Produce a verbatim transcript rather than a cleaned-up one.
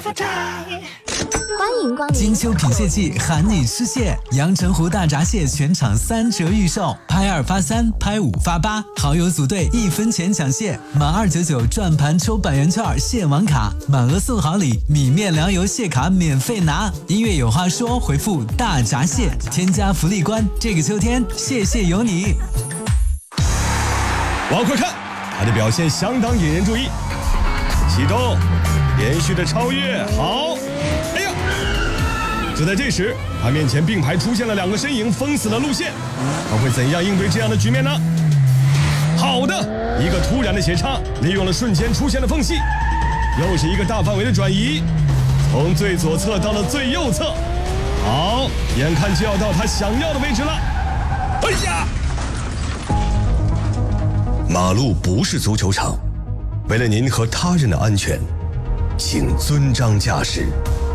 欢迎光临金秋品蟹季喊你吃蟹，阳澄湖大闸蟹全场三折预售，拍二发三，拍五发八，好友组队一分钱抢蟹，满二九九转盘抽百元券蟹网卡，满额送好礼，米面粮油蟹卡免费拿。音乐有话说，回复大闸蟹，添加福利关，这个秋天蟹蟹有你。 往快看，他的表现相当引人注意。启动，连续的超越，好，哎呀！就在这时，他面前并排出现了两个身影，封死了路线。他会怎样应对这样的局面呢？好的，一个突然的斜插，利用了瞬间出现的缝隙，又是一个大范围的转移，从最左侧到了最右侧。好，眼看就要到他想要的位置了。哎呀！马路不是足球场，为了您和他人的安全，请遵章驾驶。